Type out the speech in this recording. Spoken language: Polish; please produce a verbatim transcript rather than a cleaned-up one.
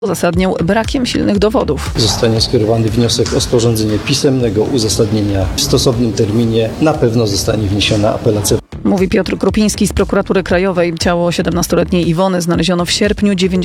uzasadniał brakiem silnych dowodów. Zostanie skierowany wniosek o sporządzenie pisemnego uzasadnienia w stosownym terminie. Na pewno zostanie wniesiona apelacja. Mówi Piotr Krupiński z Prokuratury Krajowej. Ciało siedemnastoletniej Iwony znaleziono w sierpniu dziewięćdziesiątego